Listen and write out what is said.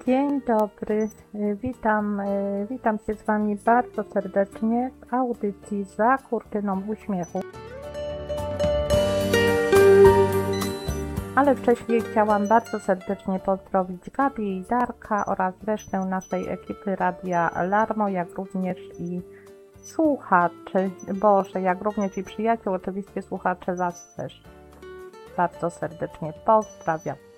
Dzień dobry, witam się z Wami bardzo serdecznie w audycji Za kurtyną uśmiechu. Ale wcześniej chciałam bardzo serdecznie pozdrowić Gabię i Darka oraz resztę naszej ekipy Radia Larmo, jak również i słuchaczy, jak również i przyjaciół, oczywiście słuchacze Was też bardzo serdecznie pozdrawiam.